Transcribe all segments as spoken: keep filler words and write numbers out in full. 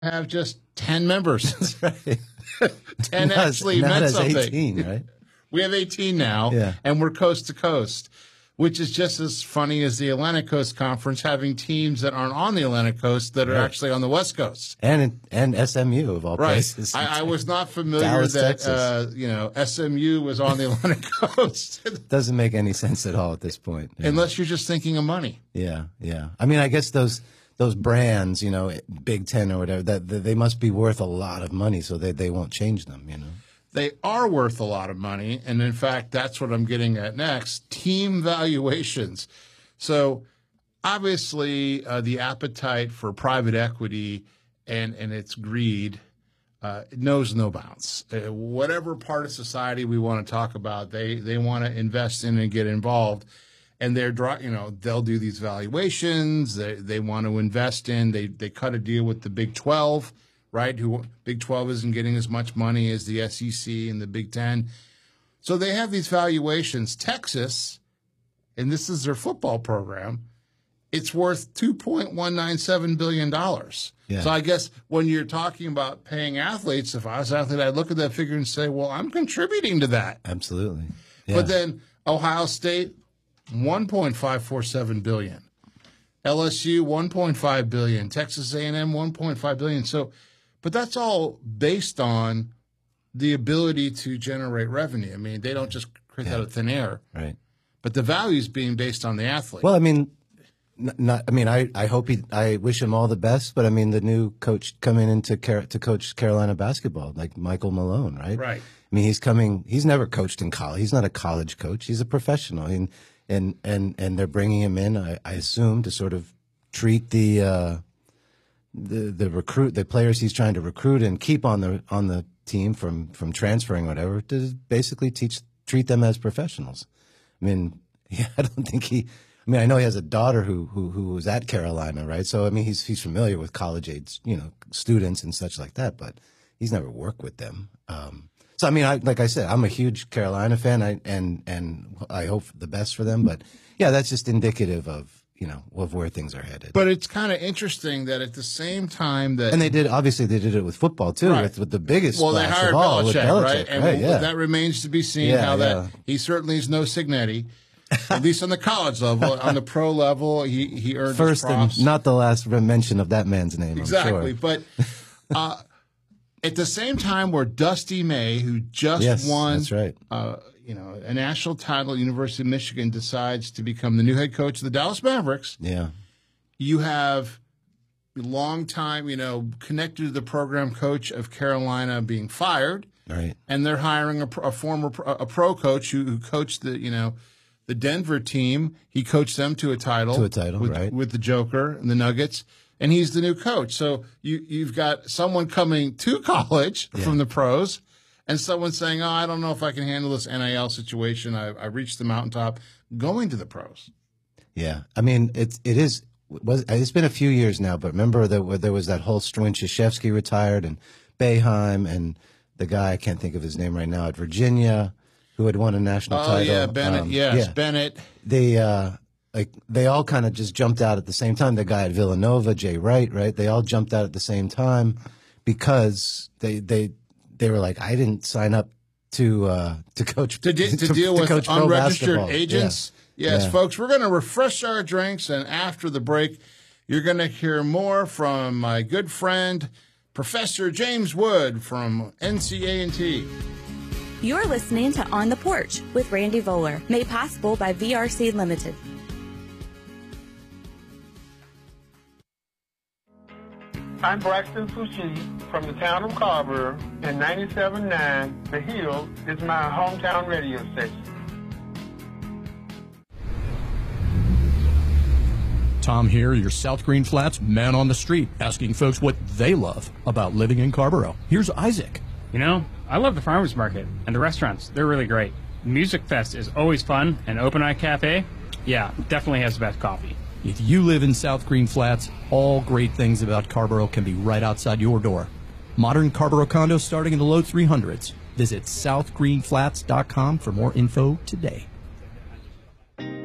have just ten members. That's right. ten not actually as, meant not something. As eighteen, right? We have eighteen now, yeah. and we're coast to coast, which is just as funny as the Atlantic Coast Conference having teams that aren't on the Atlantic Coast that are right. actually on the West Coast. And and S M U, of all right. places. I, I was not familiar Dallas, that uh, you know S M U was on the Atlantic Coast. Doesn't make any sense at all at this point. Yeah. Unless you're just thinking of money. Yeah, yeah. I mean, I guess those those brands, you know, Big Ten or whatever, that, that they must be worth a lot of money, so they, they won't change them, you know. They are worth a lot of money, and in fact, that's what I'm getting at next, team valuations. So obviously, uh, the appetite for private equity and, and its greed uh, knows no bounds. Uh, whatever part of society we want to talk about, they, they want to invest in and get involved. And they're, you know, they'll do these valuations. They they want to invest in. They they cut a deal with the Big twelve, right? Who Big twelve isn't getting as much money as the S E C and the Big Ten. So they have these valuations. Texas, and this is their football program, it's worth two point one nine seven billion dollars. Yeah. So I guess when you're talking about paying athletes, if I was an athlete, I'd look at that figure and say, well, I'm contributing to that. Absolutely. Yeah. But then Ohio State, one point five four seven billion dollars. L S U, one point five billion dollars. Texas A and M, one point five billion dollars. So, but that's all based on the ability to generate revenue. I mean, they don't just create yeah. that out of thin air. Right. But the value is being based on the athlete. Well, I mean, not. I mean, I, I hope he. I wish him all the best. But I mean, the new coach coming in to Car- to coach Carolina basketball, like Michael Malone, right? Right. I mean, he's coming. He's never coached in college. He's not a college coach. He's a professional. And and and and they're bringing him in, I, I assume, to sort of treat the uh, the the recruit the players he's trying to recruit and keep on the on the team from from transferring, whatever, to basically teach treat them as professionals. I mean, yeah, I don't think he. I mean, I know he has a daughter who who who was at Carolina, right? So I mean, he's he's familiar with college age, you know, students and such like that, but he's never worked with them. Um, so I mean, I, like I said, I'm a huge Carolina fan, I, and and I hope the best for them. But yeah, that's just indicative of you know of where things are headed. But it's kind of interesting that at the same time that and they did obviously they did it with football too, right. with, with the biggest well, they splash hired of all, Belichick, with Belichick, right? And right, yeah. that remains to be seen yeah, how yeah. that he certainly is no Signetti. At least on the college level, on the pro level, he he earned first his props. and not the last mention of that man's name. Exactly, I'm sure. but uh, at the same time, where Dusty May, who just yes, won, that's right. uh, you know, a national title at University of Michigan, decides to become the new head coach of the Dallas Mavericks. Yeah, you have long time, you know, connected to the program coach of Carolina being fired. Right. And they're hiring a, a former pro, a pro coach who, who coached the, you know, the Denver team. He coached them to a title. To a title, with, right. With the Joker and the Nuggets. And he's the new coach. So you, you've got someone coming to college yeah. from the pros and someone saying, oh, I don't know if I can handle this N I L situation. I, I reached the mountaintop going to the pros. Yeah. I mean, it, it is, was, it's been a few years now, but remember that there was that whole string when Krzyzewski retired and Boeheim and the guy, I can't think of his name right now, at Virginia, who had won a national oh, title. Oh, yeah, Bennett, um, yes, yeah. Bennett. They, uh, like, they all kind of just jumped out at the same time. The guy at Villanova, Jay Wright, right? They all jumped out at the same time because they they they were like, I didn't sign up to uh, to coach to, de- to, to deal to with unregistered agents. Yeah. Yes, yeah. Folks, we're going to refresh our drinks, and after the break, you're going to hear more from my good friend, Professor James Wood from N C A and T. You're listening to On the Porch with Randy Voller, made possible by V R C Limited. I'm Braxton Fushi from the town of Carver, and ninety-seven point nine The Hill is my hometown radio station. Tom here, your South Green Flats man on the street, asking folks what they love about living in Carrboro. Here's Isaac. You know, I love the farmers market and the restaurants. They're really great. Music Fest is always fun, and Open Eye Cafe, yeah, definitely has the best coffee. If you live in South Green Flats, all great things about Carrboro can be right outside your door. Modern Carrboro condos starting in the low three hundreds. Visit south green flats dot com for more info today.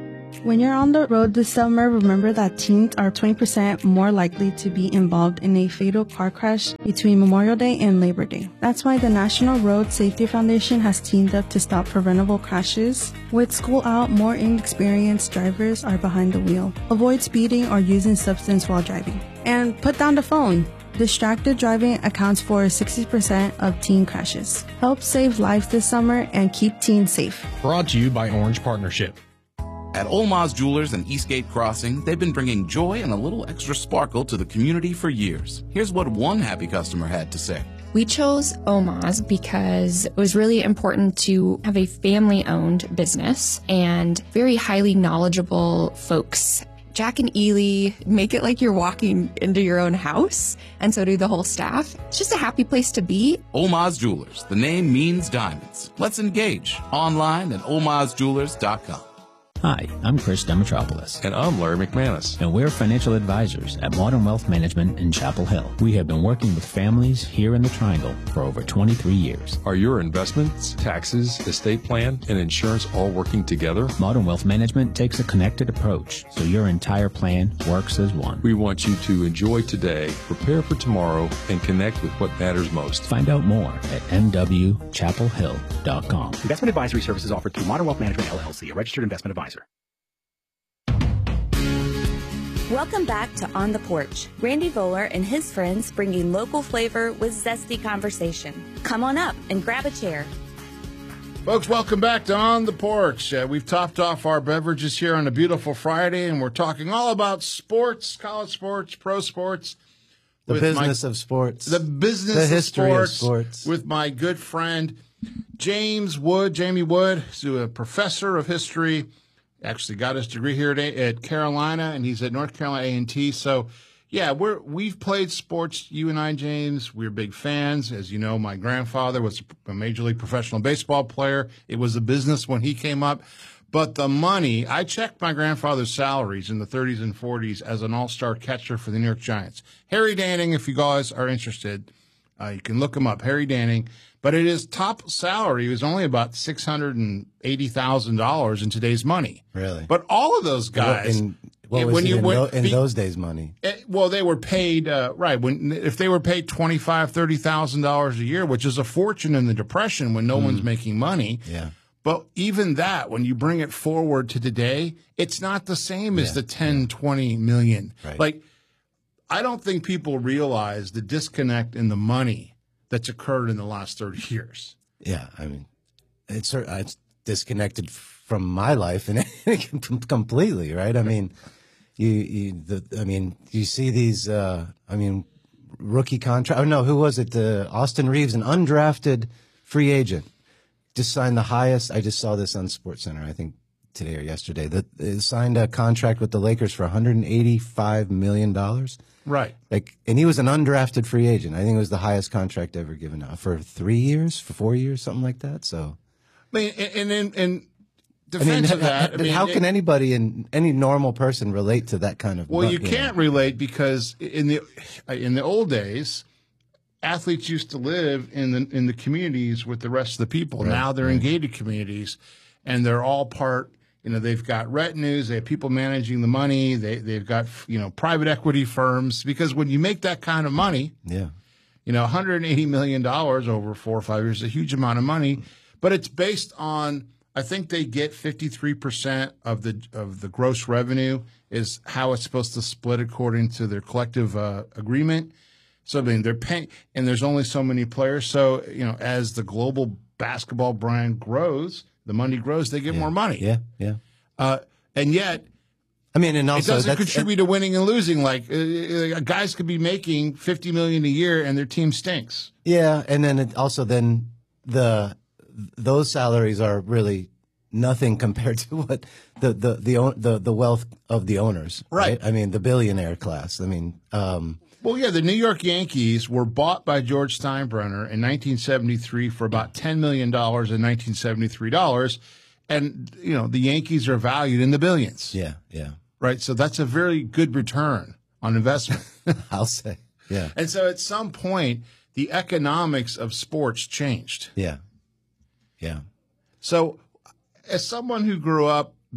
When you're on the road this summer, remember that teens are twenty percent more likely to be involved in a fatal car crash between Memorial Day and Labor Day. That's why the National Road Safety Foundation has teamed up to stop preventable crashes. With school out, more inexperienced drivers are behind the wheel. Avoid speeding or using substance while driving. And put down the phone. Distracted driving accounts for sixty percent of teen crashes. Help save lives this summer and keep teens safe. Brought to you by Orange Partnership. At Olmaz Jewelers and Eastgate Crossing, they've been bringing joy and a little extra sparkle to the community for years. Here's what one happy customer had to say. We chose Olmaz because it was really important to have a family-owned business and very highly knowledgeable folks. Jack and Ely make it like you're walking into your own house, and so do the whole staff. It's just a happy place to be. Olmaz Jewelers. The name means diamonds. Let's engage online at olmaz jewelers dot com. Hi, I'm Chris Demetropoulos. And I'm Larry McManus. And we're financial advisors at Modern Wealth Management in Chapel Hill. We have been working with families here in the Triangle for over twenty-three years. Are your investments, taxes, estate plan, and insurance all working together? Modern Wealth Management takes a connected approach, so your entire plan works as one. We want you to enjoy today, prepare for tomorrow, and connect with what matters most. Find out more at m w chapel hill dot com. Investment advisory services offered through Modern Wealth Management, L L C, a registered investment advisor. Welcome back to On the Porch. Randy Voller and his friends bringing local flavor with zesty conversation. Come on up and grab a chair. Folks, welcome back to On the Porch. Uh, we've topped off our beverages here on a beautiful Friday, and we're talking all about sports, college sports, pro sports. The business my, of sports. The business the of, history sports, of sports. With my good friend, James Wood, Jamie Wood, who's a professor of history. Actually got his degree here at, at Carolina, and he's at North Carolina A and T. So, yeah, we're, we've played sports, you and I, James. We're big fans. As you know, my grandfather was a Major League professional baseball player. It was a business when he came up. But the money, I checked my grandfather's salaries in the thirties and forties as an all-star catcher for the New York Giants. Harry Danning, if you guys are interested, uh, you can look him up, Harry Danning. But at his top salary was only about six hundred eighty thousand dollars in today's money. Really? But all of those guys, in, what was when it you in, went, in be, those days, money? It, well, they were paid uh, right when if they were paid twenty five, thirty thousand dollars a year, which is a fortune in the Depression when no mm. one's making money. Yeah. But even that, when you bring it forward to today, it's not the same as yeah. the ten, yeah. twenty million. Right. Like, I don't think people realize the disconnect in the money that's occurred in the last thirty years. Yeah, I mean, it's it's disconnected from my life and completely, right? I mean, you, you the, I mean, you see these, uh, I mean, rookie contract. Oh no, who was it? Uh, Austin Reeves, an undrafted free agent, just signed the highest. I just saw this on SportsCenter, I think today or yesterday. That uh, signed a contract with the Lakers for one hundred eighty-five million dollars. Right. Like, and he was an undrafted free agent. I think it was the highest contract ever given out for three years, for four years, something like that. So, I mean, and in in defense I mean, of that, I mean, how it, can anybody and any normal person relate to that kind of? Well, you, you can't know? relate because in the in the old days, athletes used to live in the in the communities with the rest of the people. Right, now they're right. in gated communities, and they're all part. You know, they've got retinues, they have people managing the money, they, they've got, you know, private equity firms. Because when you make that kind of money, yeah, you know, one hundred eighty million dollars over four or five years is a huge amount of money. But it's based on, I think they get fifty-three percent of the of the gross revenue is how it's supposed to split according to their collective uh, agreement. So, I mean, they're paying, and there's only so many players. So, you know, as the global basketball brand grows, the money grows, they get yeah. more money. Yeah, yeah. Uh, and yet, I mean, and also it doesn't contribute to winning and losing. Like uh, guys could be making fifty million a year, and their team stinks. Yeah, and then it also then the those salaries are really nothing compared to what the the the the, the wealth of the owners. Right. right. I mean, the billionaire class. I mean. Um, Well, yeah, the New York Yankees were bought by George Steinbrenner in nineteen seventy-three for about ten million dollars in nineteen seventy-three dollars. And, you know, the Yankees are valued in the billions. Yeah, yeah. Right? So that's a very good return on investment. I'll say, yeah. And so at some point, the economics of sports changed. Yeah, yeah. So as someone who grew up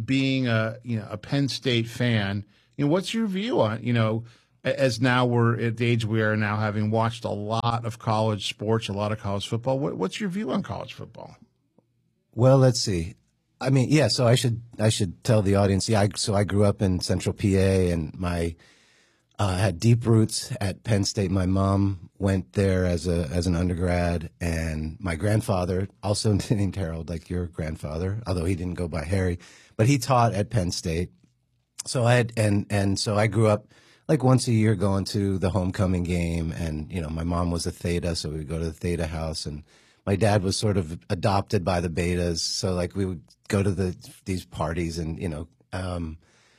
being a you know a Penn State fan, you know, what's your view on you know as now we're at the age we are now, having watched a lot of college sports, a lot of college football. What, what's your view on college football? Well, let's see. I mean, yeah. So I should I should tell the audience. Yeah. I, so I grew up in Central P A, and my uh, had deep roots at Penn State. My mom went there as a as an undergrad, and my grandfather, also named Harold, like your grandfather, although he didn't go by Harry, but he taught at Penn State. So I had and and so I grew up like once a year going to the homecoming game, and you know my mom was a Theta, so we would go to the Theta house, and my dad was sort of adopted by the Betas, so like we would go to the these parties, and you know, um,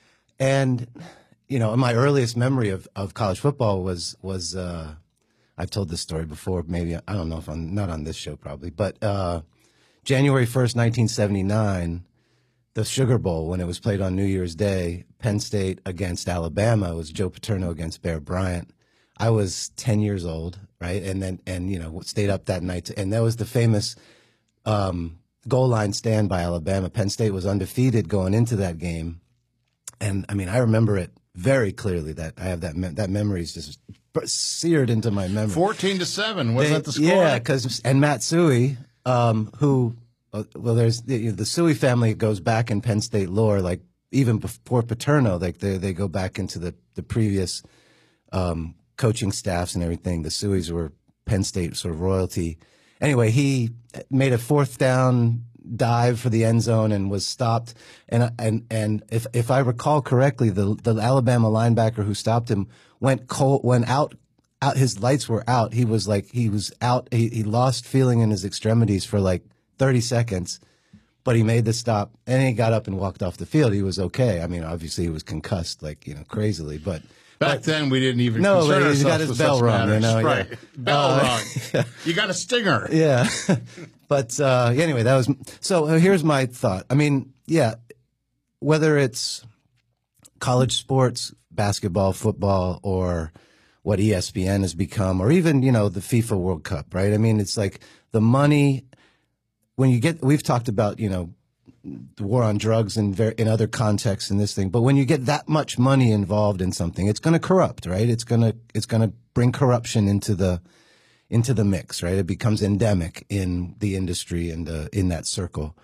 and you know, my earliest memory of, of college football was was uh, I've told this story before, maybe I don't know if I'm not on this show probably, but uh, January first, nineteen seventy-nine, the Sugar Bowl when it was played on New Year's Day, Penn State against Alabama, it was Joe Paterno against Bear Bryant. I was ten years old, right? And then, and, you know, stayed up that night. To, and that was the famous um, goal line stand by Alabama. Penn State was undefeated going into that game. And, I mean, I remember it very clearly. That I have that, me- that memory is just seared into my memory. fourteen to seven, was they, that the score? Yeah, because, and Matt Suhey, um, who, uh, well, there's, the, the Suhey family goes back in Penn State lore, like, even before Paterno, like, they, they go back into the, the previous, um, coaching staffs and everything. The Sueys were Penn State sort of royalty. Anyway, he made a fourth down dive for the end zone and was stopped. And and and if if I recall correctly, the the Alabama linebacker who stopped him went cold, went out. Out his lights were out. He was like he was out. He he lost feeling in his extremities for like thirty seconds. But he made the stop, and he got up and walked off the field. He was okay. I mean, obviously he was concussed, like you know, crazily, but. Back but, then, we didn't even no, concern but he got ourselves his with bell such rung, you matters. know, right? yeah. Bell Uh, rung. yeah. You got a stinger. Yeah, but uh, anyway, that was so. Uh, here's my thought. I mean, yeah, whether it's college sports, basketball, football, or what E S P N has become, or even you know the FIFA World Cup, right? I mean, it's like the money. When you get, we've talked about you know. the war on drugs in ver- in other contexts in this thing, but when you get that much money involved in something, it's going to corrupt, right? It's going to it's going to bring corruption into the into the mix, right? It becomes endemic in the industry and uh, in that circle.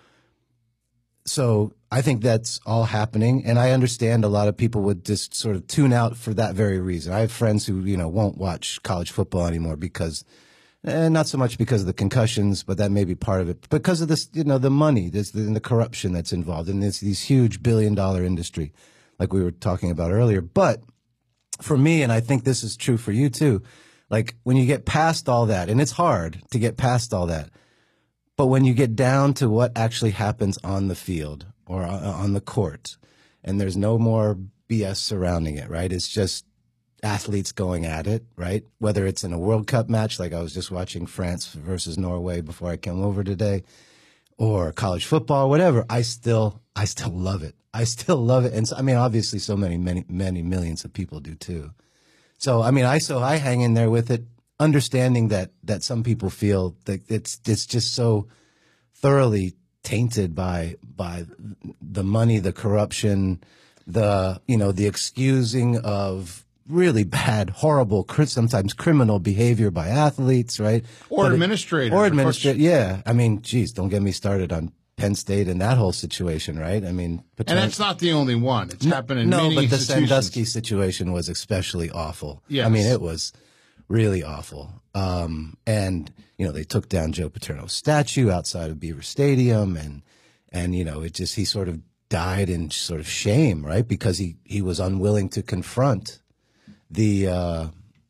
So I think that's all happening, and I understand a lot of people would just sort of tune out for that very reason. I have friends who you know won't watch college football anymore because. And not so much because of the concussions, but that may be part of it. Because of this, you know, the money, there's the, the corruption that's involved in this, these huge billion dollar industry, like we were talking about earlier. But for me, and I think this is true for you too, like when you get past all that, and it's hard to get past all that, but when you get down to what actually happens on the field or on the court, and there's no more B S surrounding it, right? It's just athletes going at it, right? Whether it's in a World Cup match, like I was just watching France versus Norway before I came over today, or college football, whatever, I still, I still love it. I still love it. And so, I mean, obviously so many, many, many millions of people do too. So, I mean, I, so I hang in there with it, understanding that, that some people feel that it's, it's just so thoroughly tainted by, by the money, the corruption, the, you know, the excusing of, really bad, horrible, sometimes criminal behavior by athletes, right? Or but administrators. It, or administrators, yeah. I mean, geez, don't get me started on Penn State and that whole situation, right? I mean, and that's not the only one. It's no, happened in no, many but institutions. the Sandusky situation was especially awful. Yes. I mean, it was really awful. Um, and, you know, they took down Joe Paterno's statue outside of Beaver Stadium, and, and, you know, it just, he sort of died in sort of shame, right? Because he, he was unwilling to confront the uh,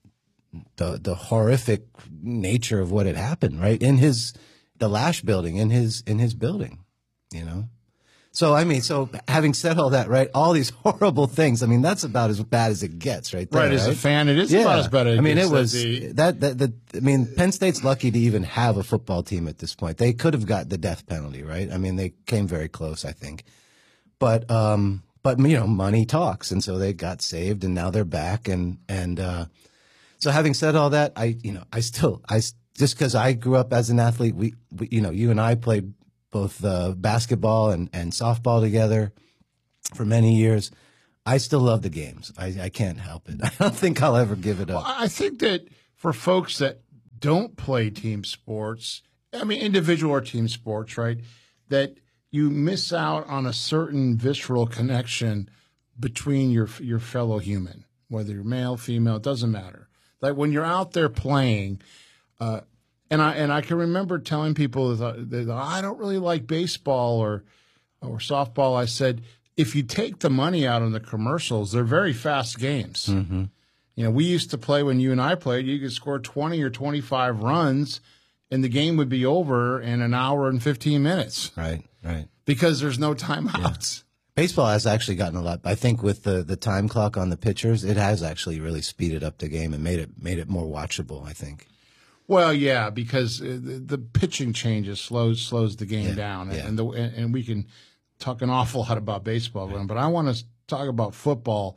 the the horrific nature of what had happened, right? In his the Lash building, in his in his building, you know. So I mean, so having said all that, right? All these horrible things. I mean, that's about as bad as it gets, right there. Right, as right? a fan, it is yeah. about as bad as it I mean, gets. it was the... that, that that I mean, Penn State's lucky to even have a football team at this point. They could have got the death penalty, right? I mean, they came very close, I think, but. um But, you know, money talks. And so they got saved, and now they're back. And, and, uh, so having said all that, I, you know, I still, I, just cause I grew up as an athlete, we, we you know, you and I played both, uh, basketball and, and softball together. for many years. I still love the games. I, I can't help it. I don't think I'll ever give it up. Well, I think that for folks that don't play team sports, I mean, individual or team sports, right, that you miss out on a certain visceral connection between your your fellow human, whether you're male, female, it doesn't matter. Like when you're out there playing, uh, and I and I can remember telling people that, that I don't really like baseball or or softball. I said, if you take the money out on the commercials, they're very fast games. Mm-hmm. You know, we used to play when you and I played, you could score twenty or twenty-five runs and the game would be over in an hour and fifteen minutes. Right, right. Because there's no timeouts. Yeah. Baseball has actually gotten a lot. I think with the, the time clock on the pitchers, it has actually really speeded up the game and made it made it more watchable, I think. Well, yeah, because the, the pitching changes slows slows the game yeah, down, yeah. and the and we can talk an awful lot about baseball, right. But I want to talk about football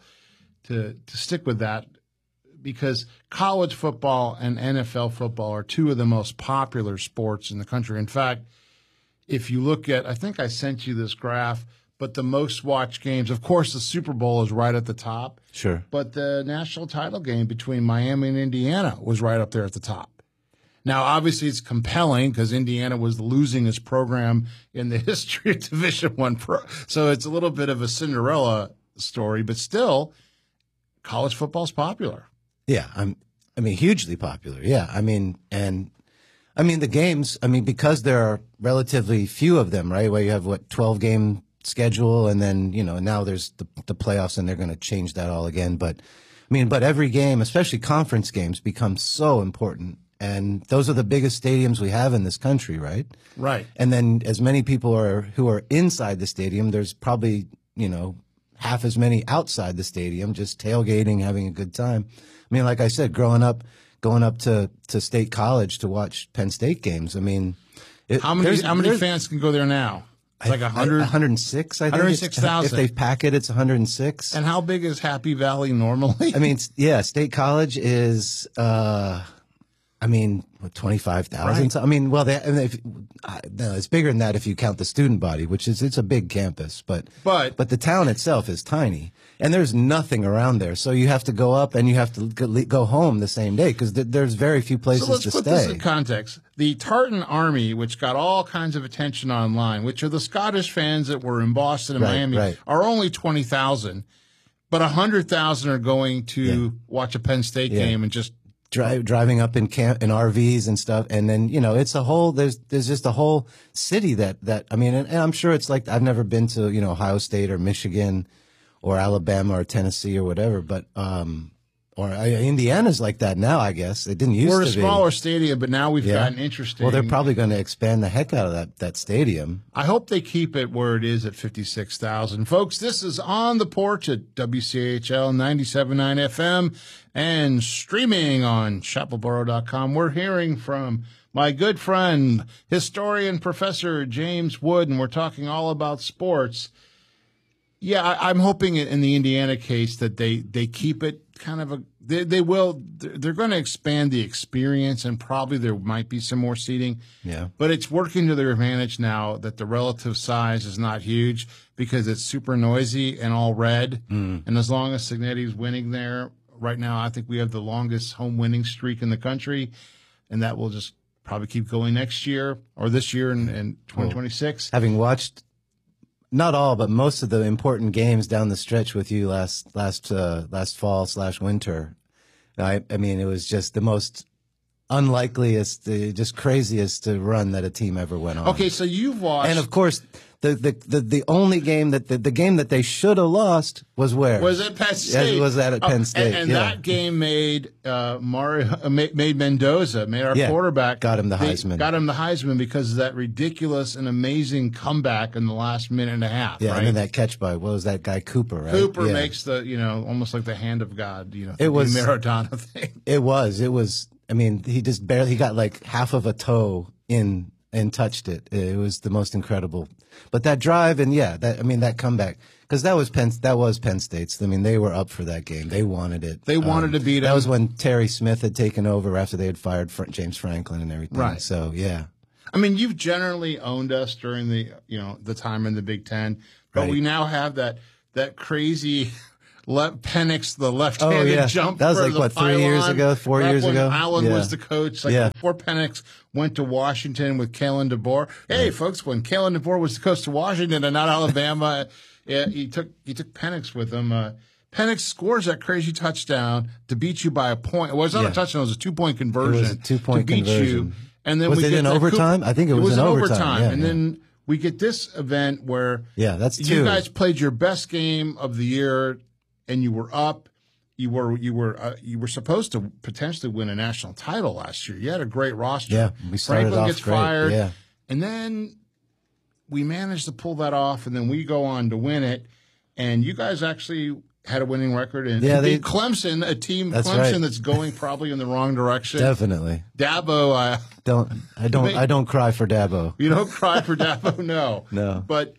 to to stick with that, because college football and N F L football are two of the most popular sports in the country. In fact, if you look at, I think I sent you this graph, but the most watched games, of course, the Super Bowl is right at the top. Sure. But the national title game between Miami and Indiana was right up there at the top. Now, obviously, it's compelling because Indiana was the losingest program in the history of Division One pro. So it's a little bit of a Cinderella story, but still, college football's popular. Yeah, I'm. I mean, hugely popular. Yeah, I mean, and I mean the games. I mean, because there are relatively few of them, right? Where you have what twelve game schedule, and then you know now there's the, the playoffs, and they're going to change that all again. But I mean, but every game, especially conference games, become so important. And those are the biggest stadiums we have in this country, right? Right. And then as many people are who are inside the stadium, there's probably, you know, half as many outside the stadium, just tailgating, having a good time. I mean, like I said, growing up, going up to, to State College to watch Penn State games. I mean, it, how many how many fans can go there now? It's like one hundred? one hundred six, I think. one hundred six thousand. If they pack it, it's one hundred six. And how big is Happy Valley normally? I mean, it's, yeah, State College is, uh, I mean, twenty-five thousand. Right. I mean, well, they, if, uh, no, it's bigger than that if you count the student body, which is, it's a big campus, but, but, but the town itself is tiny and there's nothing around there. So you have to go up and you have to go home the same day because th- there's very few places so let's to put stay. This in context. The Tartan Army, which got all kinds of attention online, which are the Scottish fans that were in Boston and Right, Miami, right. are only twenty thousand, but one hundred thousand are going to Yeah. watch a Penn State Yeah. game and just Drive, driving up in camp in R Vs and stuff, and then you know it's a whole there's there's just a whole city that that I mean, and, and I'm sure it's like I've never been to you know Ohio State or Michigan or Alabama or Tennessee or whatever, but um or uh, Indiana's like that now. I guess it didn't used we're to a be. smaller stadium, but now we've Yeah. gotten interesting. Well, they're probably going to expand the heck out of that that stadium. I hope they keep it where it is at fifty-six thousand. Folks, this is On the Porch at W C H L ninety-seven point nine F M and streaming on chapel boro dot com. We're hearing from my good friend, historian Professor James Wood, and we're talking all about sports. Yeah, I, I'm hoping in the Indiana case that they, they keep it kind of a they, they will they're going to expand the experience and probably there might be some more seating. Yeah. But it's working to their advantage now that the relative size is not huge because it's super noisy and all red. Mm. And as long as Signetti's winning there right now, I think we have the longest home winning streak in the country, and that will just probably keep going next year or this year in, in twenty twenty-six. Well, having watched not all, but most of the important games down the stretch with you last last uh, last fall slash winter. I, I mean, it was just the most unlikeliest, the just craziest run that a team ever went on. Okay, so you've watched, and of course, the the the, the only game that the, the game that they should have lost was where was at Penn State. Yeah, was that at Oh, Penn State? and, and yeah. that game made uh, Mario uh, made, made Mendoza, made our Yeah, quarterback, got him the they Heisman. got him the Heisman because of that ridiculous and amazing comeback in the last minute and a half. Yeah, right? and then that catch by what was that guy Cooper? Right? Cooper yeah. makes the you know almost like the hand of God. You know, It was- the Maradona thing. It was. It was. I mean, he just barely. He got like half of a toe in and touched it. It was the most incredible. But that drive and yeah, that I mean that comeback because that was Penn. That was Penn State's. I mean, they were up for that game. They wanted it. They wanted Um, to beat That him. was when Terry Smith had taken over after they had fired Fr- James Franklin and everything. Right. So yeah. I mean, you've generally owned us during the you know the time in the Big Ten, but Right. we now have that that crazy le- Penix, the left-handed Oh, yeah. jump. That was for like, the what, three years pylon. ago, four Back years when ago? Allen Yeah. was the coach. Like Yeah. before Penix went to Washington with Kalen DeBoer. Hey, Right. folks, when Kalen DeBoer was the coach to Washington and not Alabama, yeah, he took he took Penix with him. Uh, Penix scores that crazy touchdown to beat you by a point. Well, it was not Yeah. a touchdown; it was a two-point conversion. It was a two-point to beat conversion. you. And then Was we it get in that overtime? Cooper- I think it was was in in overtime. Yeah, and yeah. then we get this event where Yeah, that's you two. guys played your best game of the year, and you were up. You were you were uh, you were supposed to potentially win a national title last year. You had a great roster. Yeah, we started Franklin off gets great, fired, yeah. and then we managed to pull that off, and then we go on to win it. And you guys actually had a winning record, and, Yeah, and they- beat Clemson, a team That's Clemson right. that's going probably in the wrong direction. Definitely. Dabo, uh, Don't I don't I don't cry for Dabo. you don't cry for Dabo, no, No. But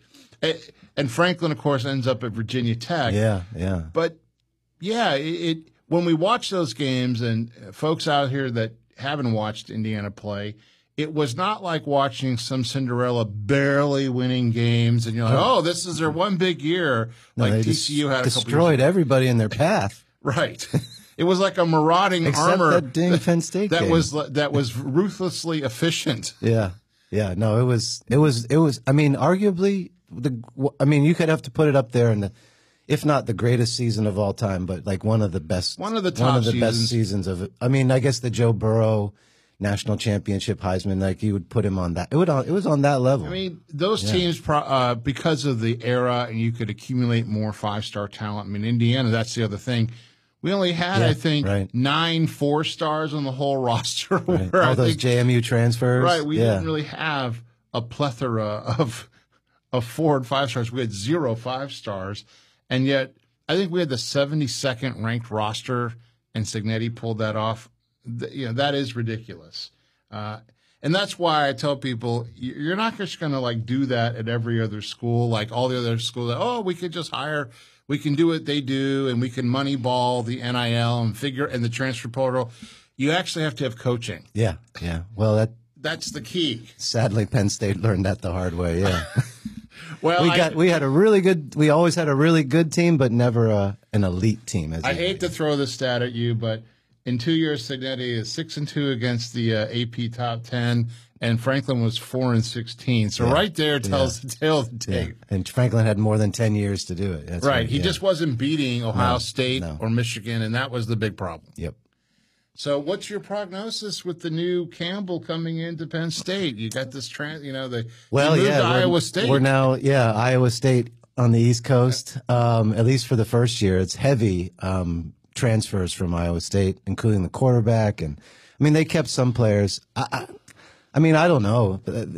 and Franklin, of course, ends up at Virginia Tech. Yeah, yeah. But yeah, it, it when we watch those games, and folks out here that haven't watched Indiana play, it was not like watching some Cinderella barely winning games, and you're like, oh, this is their one big year, No, like they T C U had a couple destroyed years. everybody in their path. Right. It was like a marauding Except armor that dang Penn State that game. was that was ruthlessly efficient. Yeah, yeah. No, it was, it was, it was. I mean, arguably, the. I mean, you could have to put it up there in the, if not the greatest season of all time, but like one of the best, One of the top one of the seasons. best seasons of it. I mean, I guess the Joe Burrow national championship Heisman, like you would put him on that. It would, on, it was on that level. I mean, those Yeah. teams, pro- uh, because of the era, and you could accumulate more five-star talent. I mean, Indiana, that's the other thing. We only had, Yeah, I think, right. nine four stars on the whole roster. Right. where All I those think, J M U transfers. right, we yeah. didn't really have a plethora of of four and five stars. We had zero five stars, and yet I think we had the seventy-second ranked roster, and Signetti pulled that off. Th- You know, that is ridiculous. Uh, and that's why I tell people, y- you're not just going to like do that at every other school, like all the other schools. That, oh, we could just hire, we can do what they do, and we can money ball the N I L and figure and the transfer portal. You actually have to have coaching. Yeah, yeah. Well, that That's the key. sadly Penn State learned that the hard way. Yeah. Well, we I- got we had a really good. We always had a really good team, but never a, an elite team. As I you- hate to throw this stat at you, but in two years, Signetti is six and two against the uh, A P top ten, and Franklin was four and sixteen. So Yeah. right there tells the tale of the Yeah. tape. And Franklin had more than ten years to do it. That's Right. He yeah. just wasn't beating Ohio No, State no. or Michigan, and that was the big problem. Yep. So what's your prognosis with the new Campbell coming into Penn State? You got this trans, you know, the Well, you moved yeah, to we're, Iowa State. We're now, yeah, Iowa State on the East Coast. Um, at least for the first year, it's heavy um, transfers from Iowa State, including the quarterback, and I mean they kept some players. I, I, I mean, I don't know.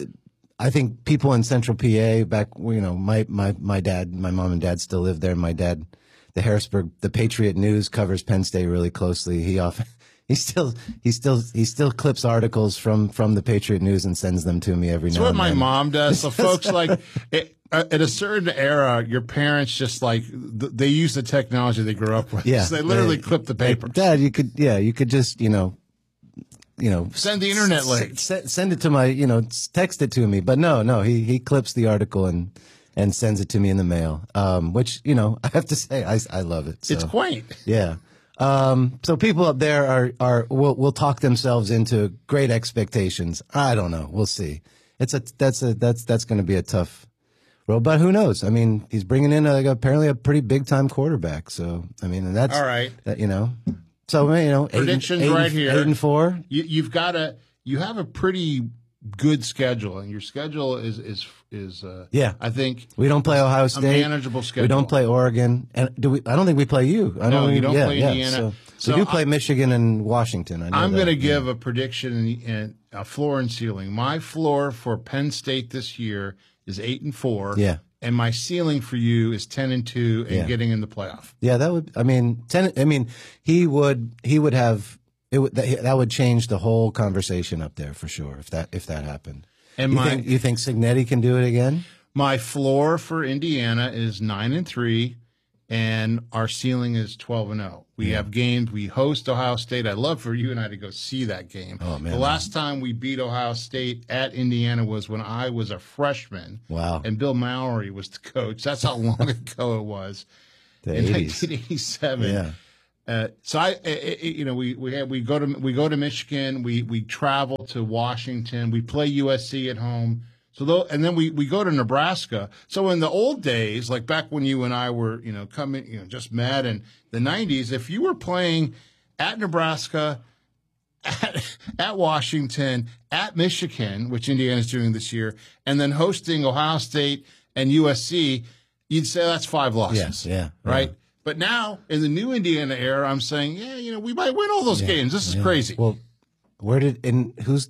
I think people in Central P A back, you know, my my my dad, my mom and dad still live there. My dad, the Harrisburg, the Patriot News covers Penn State really closely. He often. He still, he still, he still clips articles from, from the Patriot News and sends them to me every That's now what and my then. mom does. So folks, like it, uh, at a certain era, your parents just like th- they use the technology they grew up with. Yeah, So they literally they- clip the paper. Dad, you could, yeah, you could just, you know, you know, Send the internet s- link. s- send it to my, you know, s- text it to me. But no, no, he he clips the article and and sends it to me in the mail. Um, which you know, I have to say, I I love it. So, It's quaint. Yeah. Um, so people up there are, are, will, will talk themselves into great expectations. I don't know. We'll see. It's a, that's a, that's, that's going to be a tough road, but who knows? I mean, he's bringing in a, like, apparently a pretty big time quarterback. So, I mean, and that's, All right. that, you know, so, you know, eight and- Predictions eight and- right here. eight and four. You, you've got a you have a pretty good schedule, and your schedule is is is uh, Yeah. I think We don't play Ohio a State. manageable schedule. We don't play Oregon. And do we, I don't think we play you. I No, don't you think- don't yeah, play yeah, Indiana. So, So we do play I- Michigan and Washington. I know I'm that. going to Yeah. give a prediction and a floor and ceiling. My floor for Penn State this year is eight and four. Yeah. And my ceiling for you is ten and two and Yeah. getting in the playoff. Yeah, that would. I mean, ten. I mean, he would. He would have. It would. That, that would change the whole conversation up there for sure. If that. If that happened. And you my think, you think Signetti can do it again? my floor for Indiana is nine and three, and our ceiling is twelve and oh. We Yeah. have games. We host Ohio State. I'd love for you and I to go see that game. Oh, man. The last time we beat Ohio State at Indiana was when I was a freshman. Wow. And Bill Mallory was the coach. That's how long ago it was. The in eighties. nineteen eighty-seven. Yeah. Uh, so I, I, I, you know, we we have, we go to we go to Michigan. We we travel to Washington. We play U S C at home. So though, and then we, we go to Nebraska. So in the old days, like back when you and I were, you know, coming, you know, just mad in the nineties, if you were playing at Nebraska, at, at Washington, at Michigan, which Indiana's doing this year, and then hosting Ohio State and U S C, you'd say that's five losses. Yes, yeah, right. yeah. But now in the new Indiana era, I'm saying, yeah, you know, we might win all those Yeah, games. This is yeah. crazy. Well, where did and who's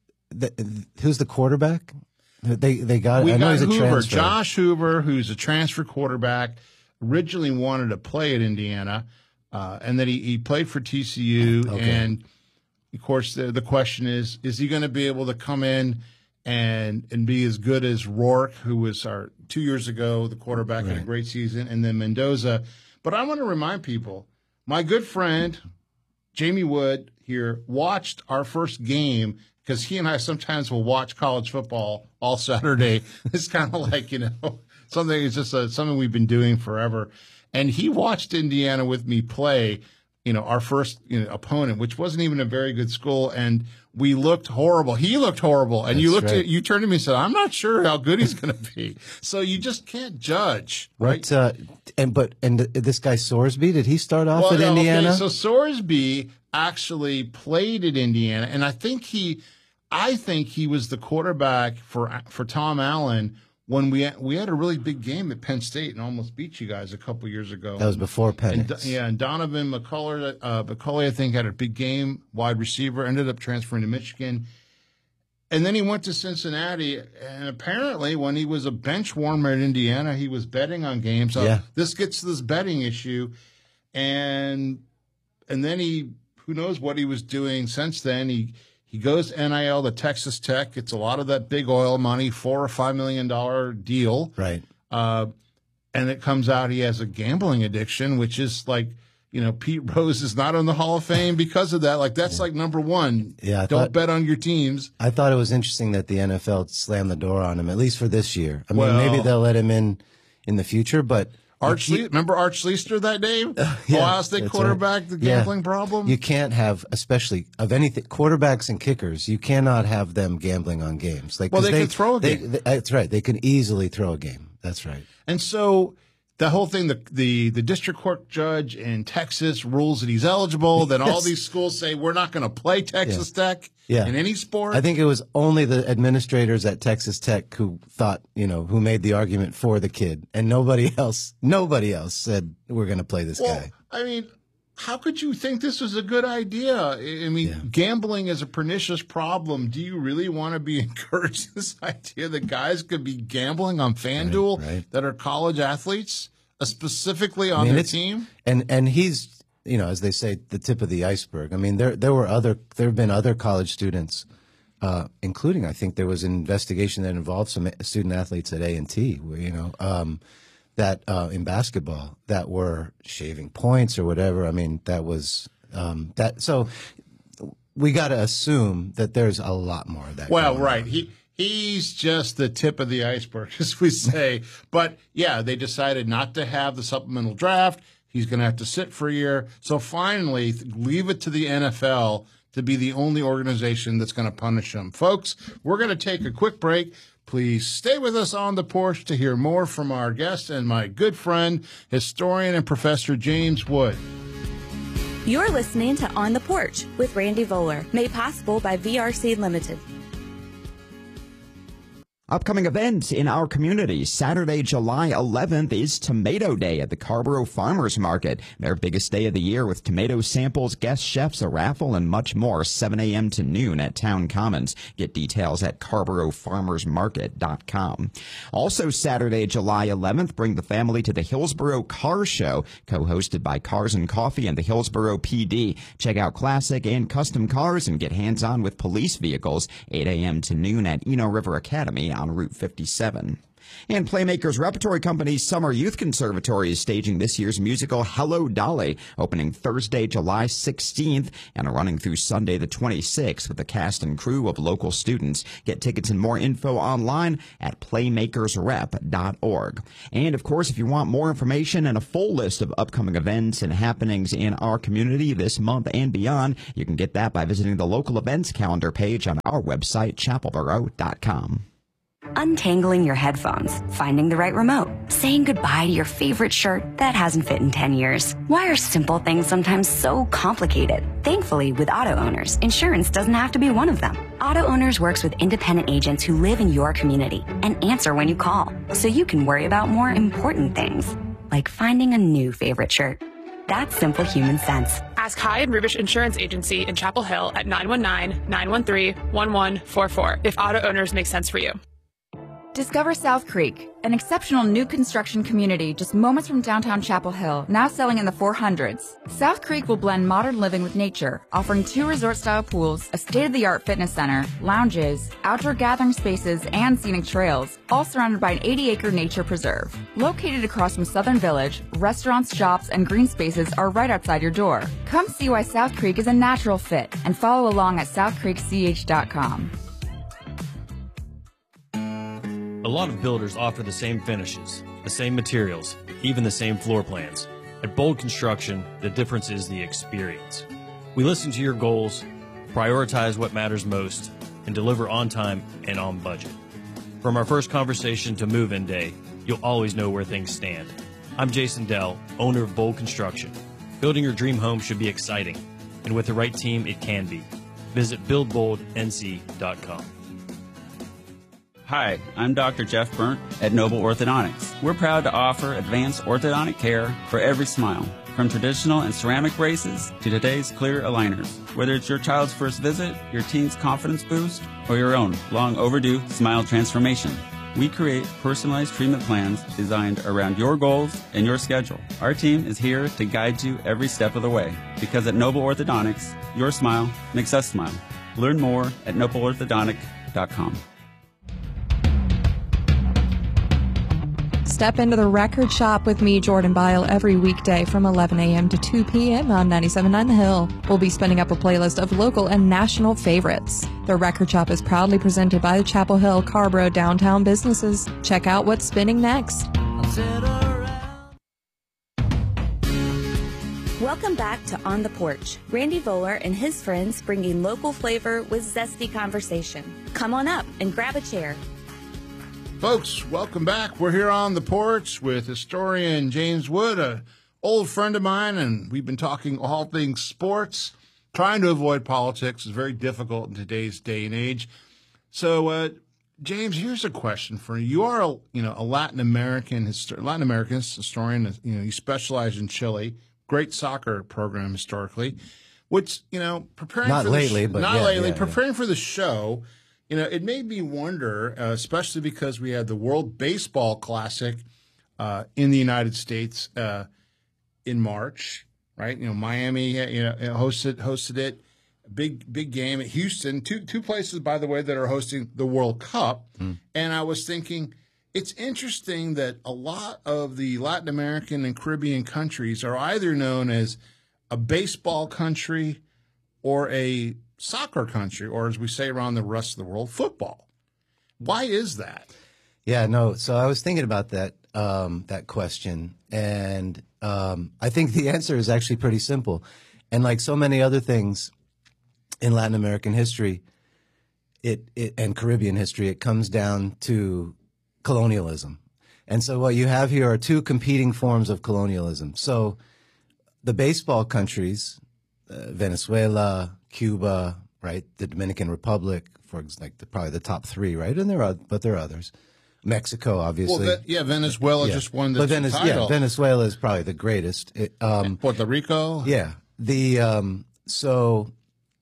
the who's the quarterback? They they got. We I know got he's a Hoover, transfer. Josh Hoover, who's a transfer quarterback, originally wanted to play at Indiana, uh, and then he, he played for T C U. Okay. And of course, the the question is, is he going to be able to come in and and be as good as Rourke, who was our two years ago the quarterback, had a Right. great season, and then Mendoza. But I want to remind people, my good friend Jamie Wood here watched our first game, because he and I sometimes will watch college football all Saturday. It's kind of like, you know, something, it's just a, something we've been doing forever. And he watched Indiana with me play, you know, our first you know, opponent, which wasn't even a very good school. And we looked horrible. He looked horrible. And you That's looked right. at, you turned to me and said, I'm not sure how good he's going to be. So you just can't judge, right? What, uh, and but and this guy Sorsby, did he start off Well, at no, Indiana? Okay, so Sorsby actually played at Indiana, and I think he, I think he was the quarterback for for Tom Allen when we had, we had a really big game at Penn State and almost beat you guys a couple years ago. That was before Penn. And, yeah, and Donovan McCullers, uh, McCulley, I think, had a big game, wide receiver, ended up transferring to Michigan. And then he went to Cincinnati, and apparently when he was a bench warmer at Indiana, he was betting on games. So Yeah. this gets to this betting issue. And and then he, who knows what he was doing since then. He he goes N I L to Texas Tech. It's a lot of that big oil money, four or five million dollar deal. Right. Uh, and it comes out he has a gambling addiction, which is like, you know, Pete Rose is not in the Hall of Fame because of that. Like, that's like number one. Yeah, I Don't thought- bet on your teams. I thought it was interesting that the N F L slammed the door on him, at least for this year. I mean, Well- maybe they'll let him in in the future, but Arch, you- Le- remember Arch Leister, that name? Yeah, Ohio State that's quarterback, right. the Yeah. gambling problem? You can't have, especially of anything, quarterbacks and kickers. You cannot have them gambling on games. Like, Well, 'cause they could throw a they- game. they- that's right. They can easily throw a game. That's right. And so the whole thing, the, the the district court judge in Texas rules that he's eligible. Then all Yes. these schools say we're not going to play Texas Tech Yeah. in any sport. I think it was only the administrators at Texas Tech who thought, you know, who made the argument for the kid, and nobody else, nobody else said we're going to play this well, guy. I mean, how could you think this was a good idea? I I mean, gambling is a pernicious problem. Do you really want to be encouraging this idea that guys could be gambling on FanDuel Right, right. that are college athletes, uh, specifically I on mean, their it's- team? And and he's, you know, as they say, the tip of the iceberg. I mean, there there were other there have been other college students, uh, including I think there was an investigation that involved some student athletes at A and T, where you know um, that uh, in basketball that were shaving points or whatever. I mean, that was um, that. So we got to assume that there's a lot more of that. Well, going right. on. He he's just the tip of the iceberg, as we say. But yeah, they decided not to have the supplemental draft. He's going to have to sit for a year. So finally, leave it to the N F L to be the only organization that's going to punish him. Folks, we're going to take a quick break. Please stay with us on the porch to hear more from our guest and my good friend, historian and Professor James Wood. You're listening to On the Porch with Randy Voller, made possible by V R C Limited. Upcoming events in our community. Saturday, July eleventh is Tomato Day at the Carrboro Farmers Market. Their biggest day of the year with tomato samples, guest chefs, a raffle, and much more. seven a.m. to noon at Town Commons. Get details at Carrboro Farmers Market dot com. Also Saturday, July eleventh, bring the family to the Hillsboro Car Show, co-hosted by Cars and Coffee and the Hillsboro P D. Check out classic and custom cars and get hands-on with police vehicles. eight a.m. to noon at Eno River Academy on Route fifty-seven. And Playmakers Repertory Company's Summer Youth Conservatory is staging this year's musical Hello Dolly, opening Thursday, July sixteenth and running through Sunday the twenty-sixth with a cast and crew of local students. Get tickets and more info online at playmakers rep dot org. And of course, if you want more information and a full list of upcoming events and happenings in our community this month and beyond, you can get that by visiting the local events calendar page on our website, chapel borough dot com. Untangling your headphones, finding the right remote, saying goodbye to your favorite shirt that hasn't fit in ten years. Why are simple things sometimes so complicated? Thankfully, with Auto Owners, insurance doesn't have to be one of them. Auto Owners works with independent agents who live in your community and answer when you call, so you can worry about more important things, like finding a new favorite shirt. That's simple human sense. Ask High and Rubish Insurance Agency in Chapel Hill at nine one nine, nine one three, one one four four if Auto Owners makes sense for you. Discover South Creek, an exceptional new construction community just moments from downtown Chapel Hill, now selling in the four hundreds. South Creek will blend modern living with nature, offering two resort-style pools, a state-of-the-art fitness center, lounges, outdoor gathering spaces, and scenic trails, all surrounded by an eighty-acre nature preserve. Located across from Southern Village, restaurants, shops, and green spaces are right outside your door. Come see why South Creek is a natural fit and follow along at south creek c h dot com. A lot of builders offer the same finishes, the same materials, even the same floor plans. At Bold Construction, the difference is the experience. We listen to your goals, prioritize what matters most, and deliver on time and on budget. From our first conversation to move-in day, you'll always know where things stand. I'm Jason Dell, owner of Bold Construction. Building your dream home should be exciting, and with the right team, it can be. Visit build bold n c dot com. Hi, I'm Doctor Jeff Burnt at Noble Orthodontics. We're proud to offer advanced orthodontic care for every smile, from traditional and ceramic braces to today's clear aligners. Whether it's your child's first visit, your teen's confidence boost, or your own long overdue smile transformation, we create personalized treatment plans designed around your goals and your schedule. Our team is here to guide you every step of the way, because at Noble Orthodontics, your smile makes us smile. Learn more at noble orthodontic dot com. Step into the record shop with me, Jordan Bile, every weekday from eleven a.m. to two p.m. on ninety-seven point nine The Hill. We'll be spinning up a playlist of local and national favorites. The record shop is proudly presented by the Chapel Hill Carborough downtown businesses. Check out what's spinning next. Welcome back to On the Porch. Randy Voller and his friends bringing local flavor with zesty conversation. Come on up and grab a chair. Folks, welcome back. We're here on the porch with historian James Wood, an old friend of mine, and we've been talking all things sports. Trying to avoid politics is very difficult in today's day and age. So, uh, James, here's a question for you. You are a, you know, a Latin American histor- Latin American historian. You know, you specialize in Chile. Great soccer program historically. Which, you know, preparing not for lately, the sh- but not yeah, lately, yeah, preparing yeah. for the show. You know, it made me wonder, uh, especially because we had the World Baseball Classic uh, in the United States uh, in March, right? You know, Miami, you know, hosted hosted it. Big big game at Houston. Two two places, by the way, that are hosting the World Cup. Mm. And I was thinking, it's interesting that a lot of the Latin American and Caribbean countries are either known as a baseball country or a soccer country, or as we say around the rest of the world, football. Why is that? Yeah, no. So I was thinking about that um, that question, and um, I think the answer is actually pretty simple. And like so many other things in Latin American history, it, it and Caribbean history, it comes down to colonialism. And so what you have here are two competing forms of colonialism. So the baseball countries, uh, Venezuela, Cuba, right, the Dominican Republic, for like the, probably the top three, right, and there are, but there are others. Mexico, obviously. Well, yeah, Venezuela yeah. just won the Venez- title. Yeah, Venezuela is probably the greatest. It, um, Puerto Rico. Yeah, the um, so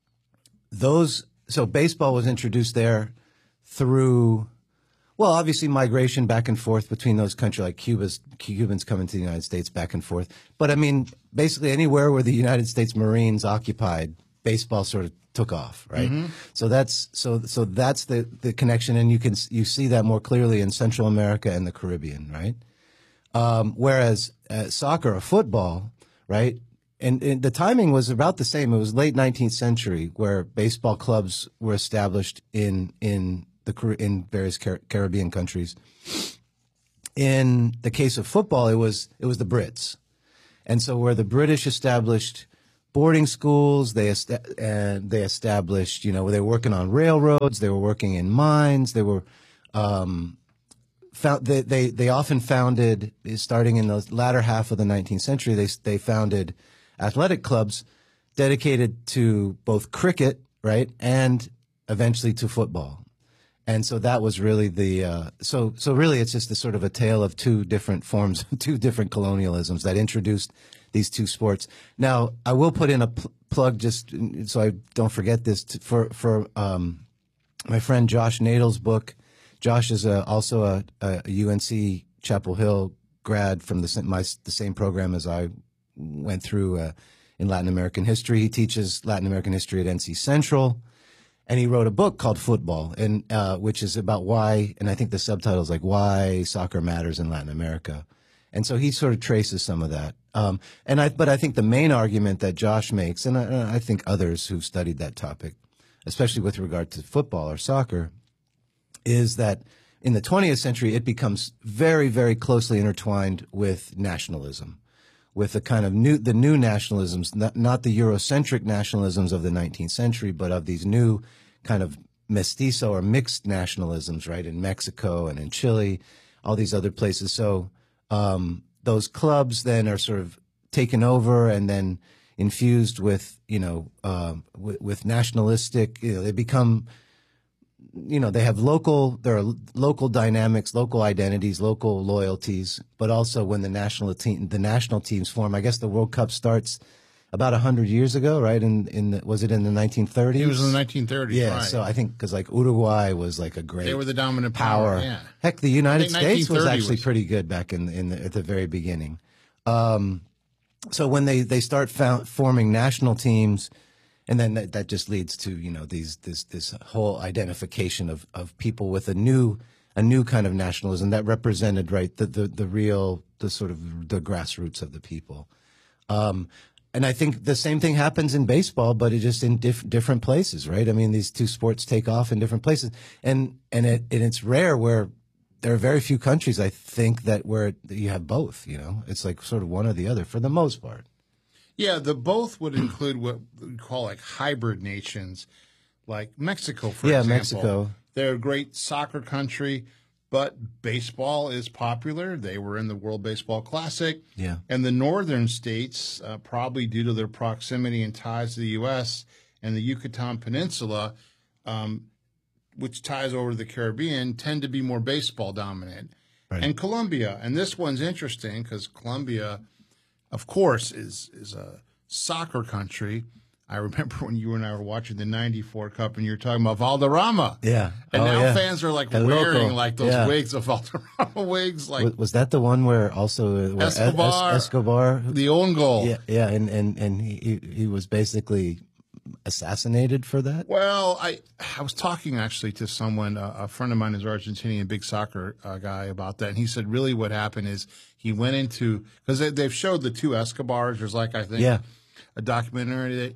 those so baseball was introduced there through, well, obviously migration back and forth between those countries, like Cuba's Cubans coming to the United States back and forth. But I mean, basically anywhere where the United States Marines occupied, baseball sort of took off, right? Mhm. So that's so so that's the the connection, and you can you see that more clearly in Central America and the Caribbean, right? Um, whereas uh, soccer or football, right? And, and the timing was about the same. It was late nineteenth century where baseball clubs were established in in the Car- in various Car- Caribbean countries. In the case of football, it was it was the Brits, and so where the British established boarding schools, they est- and they established, you know, they were working on railroads, they were working in mines, they were. Um, Found, they, they they often founded, starting in the latter half of the nineteenth century, they they founded athletic clubs dedicated to both cricket, right, and eventually to football. And so that was really the uh, so so really it's just a sort of a tale of two different forms, two different colonialisms that introduced these two sports. Now I will put in a pl- plug just so I don't forget this to, for for um, my friend Josh Nadel's book. Josh is a, also a, a U N C Chapel Hill grad from the, my, the same program as I went through uh, in Latin American history. He teaches Latin American history at N C Central, and he wrote a book called Football, and uh, which is about why, and I think the subtitle is like Why Soccer Matters in Latin America. And so he sort of traces some of that. Um, and I, but I think the main argument that Josh makes, and I, I think others who've studied that topic, especially with regard to football or soccer, is that in the twentieth century, it becomes very, very closely intertwined with nationalism, with the kind of new, the new nationalisms, not, not the Eurocentric nationalisms of the nineteenth century, but of these new kind of mestizo or mixed nationalisms, right, in Mexico and in Chile, all these other places. So um, those clubs then are sort of taken over and then infused with, you know, uh, with, with nationalistic, you know, they become, you know, they have local, there are local dynamics, local identities, local loyalties, but also when the national team, the national teams form, I guess the World Cup starts about a hundred years ago, right? In, in the, was it in the nineteen thirties? It was in the nineteen thirties, yeah, right. So I think, because like Uruguay was like a great They were the dominant power, power. yeah. Heck, the United I think States was nineteen thirty actually was- pretty good back in, in the, at the very beginning. Um, so when they, they start found, forming national teams, and then that, that just leads to, you know, these this this whole identification of, of people with a new a new kind of nationalism that represented, right, the the, the real, the sort of the grassroots of the people. Um, and I think the same thing happens in baseball, but it just in diff- different places, right? I mean, these two sports take off in different places, and and it and it's rare where there are very few countries, I think, that where you have both. You know, it's like sort of one or the other for the most part. Yeah, the both would include what we call like hybrid nations, like Mexico, for Yeah, example. Mexico. They're a great soccer country, but baseball is popular. They were in the World Baseball Classic. Yeah. And the northern states, uh, probably due to their proximity and ties to the U S and the Yucatan Peninsula, um, which ties over to the Caribbean, tend to be more baseball dominant. Right. And Colombia, and this one's interesting because Colombia, of course, is is a soccer country. I remember when you and I were watching the ninety-four Cup and you were talking about Valderrama. Yeah. And Oh, now yeah. fans are like El wearing Loco. like those Yeah. wigs of Valderrama wigs. Like was, was that the one where also uh, where Es- Escobar, Es- Escobar, the own goal. Yeah, yeah, and and and he he was basically assassinated for that. Well, I I was talking actually to someone, uh, a friend of mine is Argentinian, big soccer uh, guy, about that, and he said really what happened is he went into, because they, they've showed the two Escobars. There's like I think Yeah. a documentary that